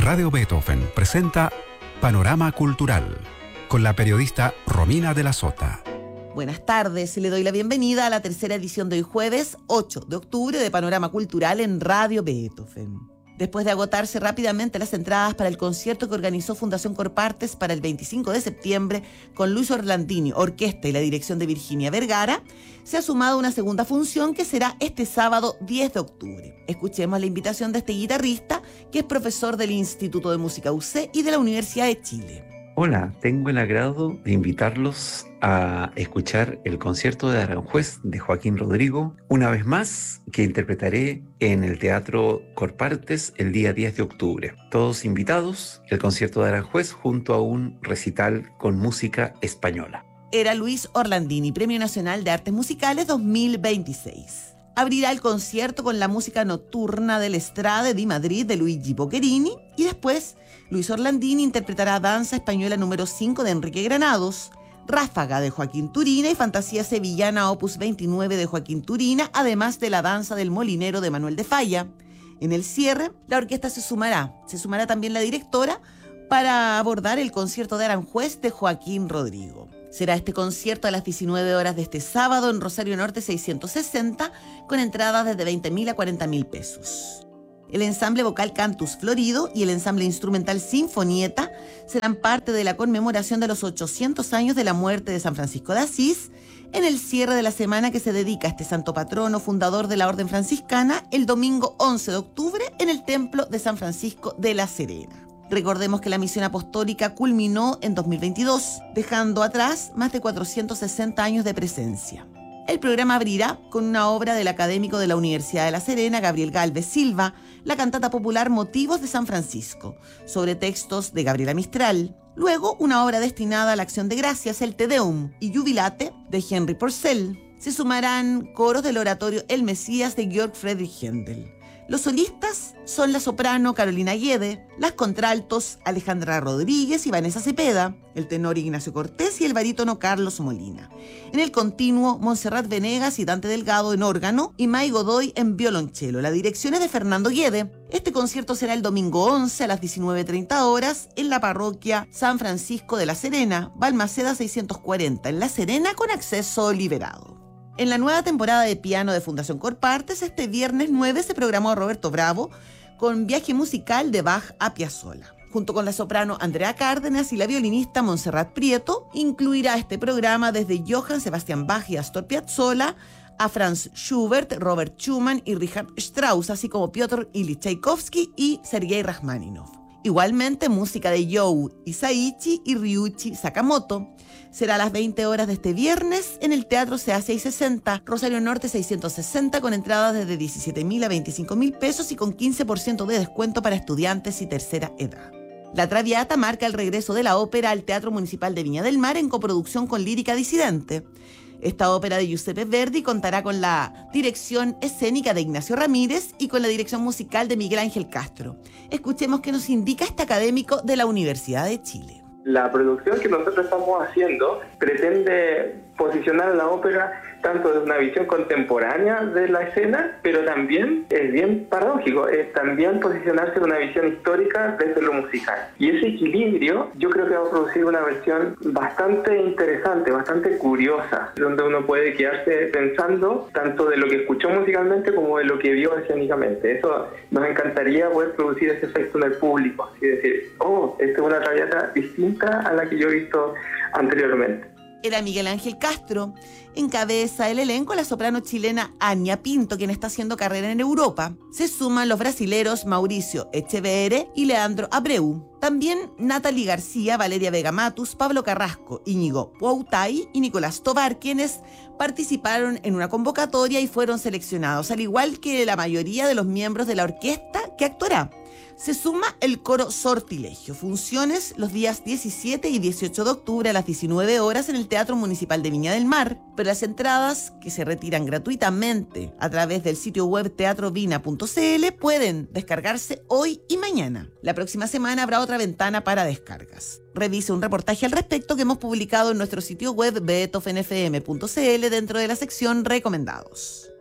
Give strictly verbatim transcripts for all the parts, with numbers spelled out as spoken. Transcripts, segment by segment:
Radio Beethoven presenta Panorama Cultural con la periodista Romina de la Sota. Buenas tardes, le doy la bienvenida a la tercera edición de hoy jueves ocho de octubre de Panorama Cultural en Radio Beethoven. Después de agotarse rápidamente las entradas para el concierto que organizó Fundación Corpartes para el veinticinco de septiembre con Luis Orlandini, orquesta y la dirección de Virginia Vergara, se ha sumado una segunda función que será este sábado diez de octubre. Escuchemos la invitación de este guitarrista, que es profesor del Instituto de Música U C y de la Universidad de Chile. Hola, tengo el agrado de invitarlos a escuchar el concierto de Aranjuez de Joaquín Rodrigo, una vez más, que interpretaré en el Teatro Corpartes el día diez de octubre. Todos invitados, el concierto de Aranjuez junto a un recital con música española. Era Luis Orlandini, Premio Nacional de Artes Musicales dos mil veintiséis. Abrirá el concierto con la música nocturna del Estrade di Madrid de Luigi Boccherini y después Luis Orlandini interpretará Danza Española número cinco de Enrique Granados, Ráfaga de Joaquín Turina y Fantasía Sevillana opus veintinueve de Joaquín Turina, además de la Danza del Molinero de Manuel de Falla. En el cierre, la orquesta se sumará, se sumará también la directora para abordar el concierto de Aranjuez de Joaquín Rodrigo. Será este concierto a las diecinueve horas de este sábado en Rosario Norte seiscientos sesenta, con entradas desde veinte mil a cuarenta mil pesos. El ensamble vocal Cantus Florido y el ensamble instrumental Sinfonieta serán parte de la conmemoración de los ochocientos años de la muerte de San Francisco de Asís, en el cierre de la semana que se dedica a este santo patrono fundador de la Orden Franciscana, el domingo once de octubre en el Templo de San Francisco de La Serena. Recordemos que la misión apostólica culminó en dos mil veintidós, dejando atrás más de cuatrocientos sesenta años de presencia. El programa abrirá con una obra del académico de la Universidad de La Serena, Gabriel Gálvez Silva, la cantata popular Motivos de San Francisco, sobre textos de Gabriela Mistral. Luego, una obra destinada a la acción de gracias, el Te Deum y Jubilate, de Henry Purcell. Se sumarán coros del oratorio El Mesías de Georg Friedrich Händel. Los solistas son la soprano Carolina Guede, las contraltos Alejandra Rodríguez y Vanessa Cepeda, el tenor Ignacio Cortés y el barítono Carlos Molina. En el continuo, Montserrat Venegas y Dante Delgado en órgano y May Godoy en violonchelo. La dirección es de Fernando Guede. Este concierto será el domingo once a las diecinueve treinta horas en la parroquia San Francisco de La Serena, Balmaceda seiscientos cuarenta, en La Serena, con acceso liberado. En la nueva temporada de piano de Fundación Corpartes, este viernes nueve se programó a Roberto Bravo con viaje musical de Bach a Piazzolla. Junto con la soprano Andrea Cárdenas y la violinista Montserrat Prieto, incluirá este programa desde Johann Sebastian Bach y Astor Piazzolla a Franz Schubert, Robert Schumann y Richard Strauss, así como Piotr Ilich Tchaikovsky y Sergei Rachmaninoff. Igualmente, música de You Hisaichi y Ryuichi Sakamoto. Será a las veinte horas de este viernes en el Teatro C A seiscientos sesenta, Rosario Norte seiscientos sesenta, con entradas desde diecisiete mil a veinticinco mil pesos y con quince por ciento de descuento para estudiantes y tercera edad. La Traviata marca el regreso de la ópera al Teatro Municipal de Viña del Mar en coproducción con Lírica Disidente. Esta ópera de Giuseppe Verdi contará con la dirección escénica de Ignacio Ramírez y con la dirección musical de Miguel Ángel Castro. Escuchemos qué nos indica este académico de la Universidad de Chile. La producción que nosotros estamos haciendo pretende posicionar a la ópera tanto desde una visión contemporánea de la escena, pero también es bien paradójico, es también posicionarse en una visión histórica desde lo musical. Y ese equilibrio yo creo que va a producir una versión bastante interesante, bastante curiosa, donde uno puede quedarse pensando tanto de lo que escuchó musicalmente como de lo que vio escénicamente. Eso nos encantaría poder producir ese efecto en el público, así decir, oh, esta es una Traviata distinta a la que yo he visto anteriormente. Era Miguel Ángel Castro. Encabeza el elenco la soprano chilena Anya Pinto, quien está haciendo carrera en Europa. Se suman los brasileros Mauricio Echeverre y Leandro Abreu. También Nathalie García, Valeria Vega Matus, Pablo Carrasco, Íñigo Poutai y Nicolás Tovar, quienes participaron en una convocatoria y fueron seleccionados, al igual que la mayoría de los miembros de la orquesta que actuará. Se suma el coro Sortilegio. Funciones los días diecisiete y dieciocho de octubre a las diecinueve horas en el Teatro Municipal de Viña del Mar. Pero las entradas, que se retiran gratuitamente a través del sitio web teatrovina punto c l, pueden descargarse hoy y mañana. La próxima semana habrá otra ventana para descargas. Revise un reportaje al respecto que hemos publicado en nuestro sitio web beethoven f m punto c l dentro de la sección Recomendados.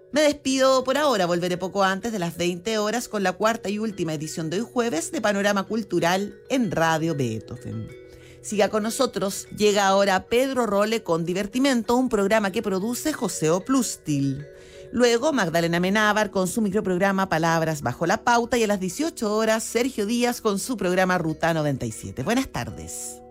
Me despido por ahora, volveré poco antes de las veinte horas con la cuarta y última edición de hoy jueves de Panorama Cultural en Radio Beethoven. Siga con nosotros, llega ahora Pedro Role con Divertimento, un programa que produce José Oplustil. Luego Magdalena Menábar con su microprograma Palabras Bajo la Pauta y a las dieciocho horas Sergio Díaz con su programa Ruta noventa y siete. Buenas tardes.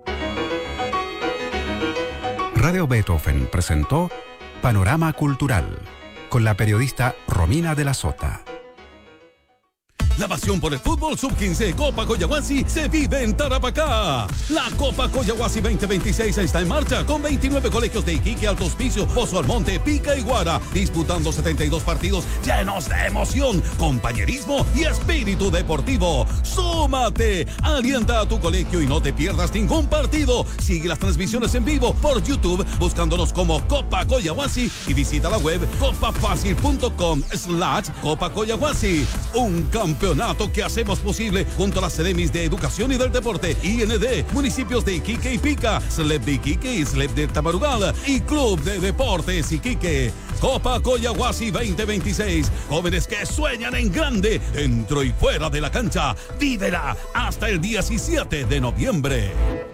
Radio Beethoven presentó Panorama Cultural con la periodista Romina de la Sota. La pasión por el fútbol sub quince Copa Coyahuasi se vive en Tarapacá. La Copa Coyahuasi veinte veintiséis está en marcha con veintinueve colegios de Iquique, Alto Hospicio, Pozo Almonte, Pica y Guara, disputando setenta y dos partidos llenos de emoción, compañerismo y espíritu deportivo. ¡Súmate! Alienta a tu colegio y no te pierdas ningún partido. Sigue las transmisiones en vivo por YouTube buscándonos como Copa Coyahuasi y visita la web copafacil.com slash Copa Coyahuasi. Un campeonato que hacemos posible junto a las Seremis de Educación y del Deporte, I N D, municipios de Iquique y Pica, S L E P de Iquique y S L E P de Tamarugal y Club de Deportes Iquique. Copa Coyahuasi veinte veintiséis. Jóvenes que sueñan en grande, dentro y fuera de la cancha. Vívela hasta el diecisiete de noviembre.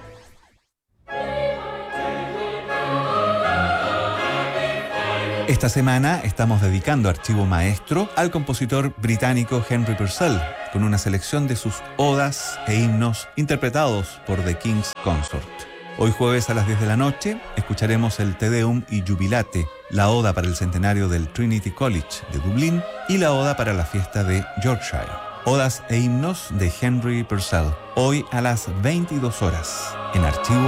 Esta semana estamos dedicando Archivo Maestro al compositor británico Henry Purcell, con una selección de sus odas e himnos interpretados por The King's Consort. Hoy jueves a las diez de la noche escucharemos el Te Deum y Jubilate, la oda para el centenario del Trinity College de Dublín y la oda para la fiesta de Yorkshire. Odas e himnos de Henry Purcell, hoy a las veintidós horas en Archivo